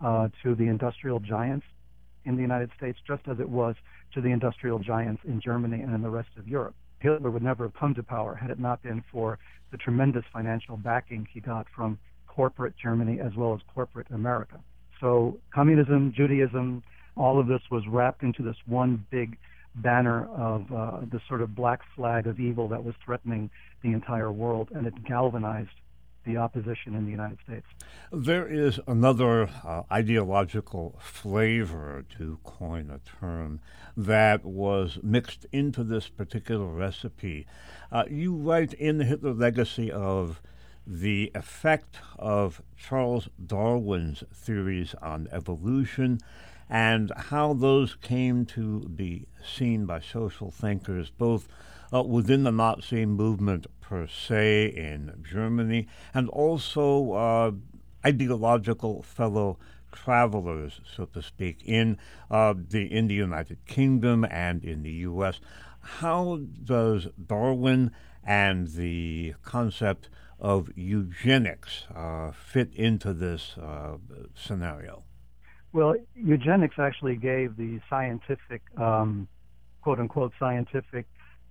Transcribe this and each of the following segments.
to the industrial giants in the United States, just as it was to the industrial giants in Germany and in the rest of Europe. Hitler would never have come to power had it not been for the tremendous financial backing he got from corporate Germany as well as corporate America. So communism, Judaism, all of this was wrapped into this one big banner of the sort of black flag of evil that was threatening the entire world, and it galvanized the opposition in the United States. There is another ideological flavor, to coin a term, that was mixed into this particular recipe. You write in The Hitler Legacy of the effect of Charles Darwin's theories on evolution and how those came to be seen by social thinkers, both within the Nazi movement per se in Germany, and also ideological fellow travelers, so to speak, in the United Kingdom and in the U.S. How does Darwin and the concept of eugenics fit into this scenario? Well, eugenics actually gave the scientific, quote-unquote scientific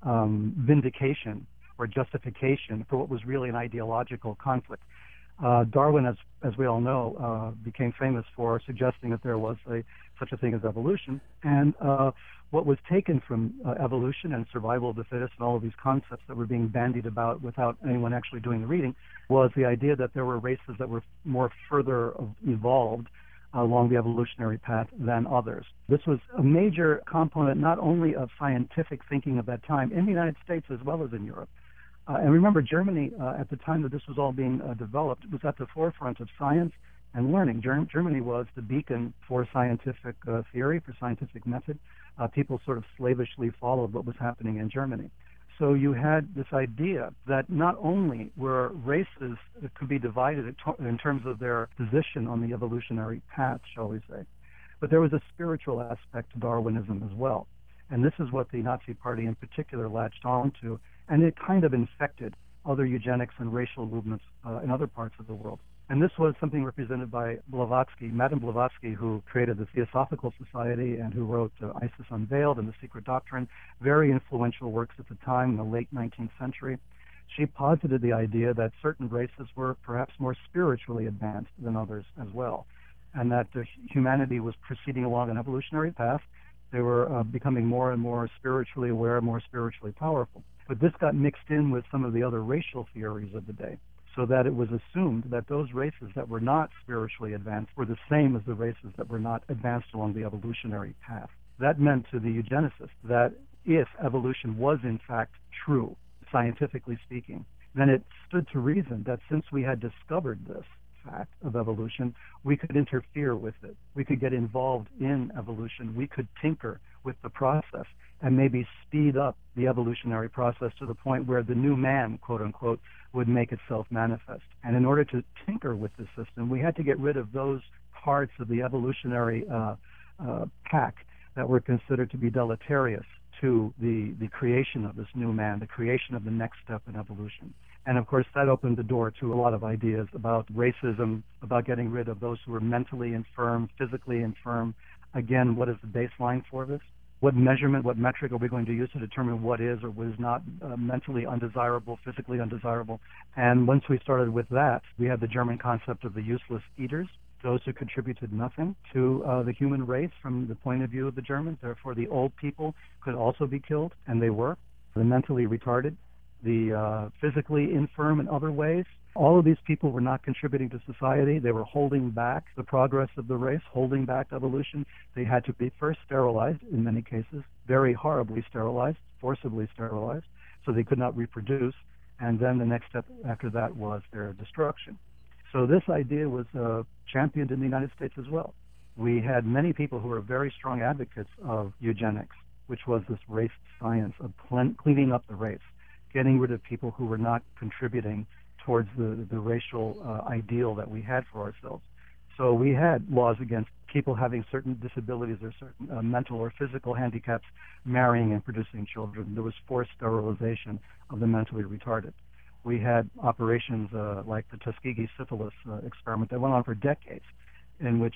vindication or justification for what was really an ideological conflict. Darwin, as we all know, became famous for suggesting that there was such a thing as evolution. And what was taken from evolution and survival of the fittest and all of these concepts that were being bandied about without anyone actually doing the reading was the idea that there were races that were more further evolved along the evolutionary path than others. This was a major component not only of scientific thinking of that time in the United States as well as in Europe. And remember, Germany, at the time that this was all being developed, was at the forefront of science and learning. Germany was the beacon for scientific theory, for scientific method. People sort of slavishly followed what was happening in Germany. So you had this idea that not only were races that could be divided in terms of their position on the evolutionary path, shall we say, but there was a spiritual aspect to Darwinism as well. And this is what the Nazi Party in particular latched on to, and it kind of infected other eugenics and racial movements in other parts of the world. And this was something represented by Blavatsky, Madame Blavatsky, who created the Theosophical Society and who wrote Isis Unveiled and The Secret Doctrine, very influential works at the time in the late 19th century. She posited the idea that certain races were perhaps more spiritually advanced than others as well, and that humanity was proceeding along an evolutionary path. They were becoming more and more spiritually aware, more spiritually powerful. But this got mixed in with some of the other racial theories of the day, so that it was assumed that those races that were not spiritually advanced were the same as the races that were not advanced along the evolutionary path. That meant to the eugenicists that if evolution was in fact true, scientifically speaking, then it stood to reason that since we had discovered this fact of evolution, we could interfere with it. We could get involved in evolution. We could tinker with the process and maybe speed up the evolutionary process to the point where the new man, quote unquote, would make itself manifest. And in order to tinker with the system, we had to get rid of those parts of the evolutionary pack that were considered to be deleterious to the creation of this new man, the creation of the next step in evolution. And of course, that opened the door to a lot of ideas about racism, about getting rid of those who were mentally infirm, physically infirm. Again, what is the baseline for this? What measurement, what metric are we going to use to determine what is or what is not mentally undesirable, physically undesirable? And once we started with that, we had the German concept of the useless eaters, those who contributed nothing to the human race from the point of view of the Germans. Therefore, the old people could also be killed, and they were. The mentally retarded, the physically infirm in other ways. All of these people were not contributing to society. They were holding back the progress of the race, holding back evolution. They had to be first sterilized, in many cases, very horribly sterilized, forcibly sterilized, so they could not reproduce. And then the next step after that was their destruction. So this idea was championed in the United States as well. We had many people who were very strong advocates of eugenics, which was this race science of cleaning up the race, getting rid of people who were not contributing towards the racial ideal that we had for ourselves. So we had laws against people having certain disabilities or certain mental or physical handicaps marrying and producing children. There was forced sterilization of the mentally retarded. We had operations like the Tuskegee syphilis experiment that went on for decades, in which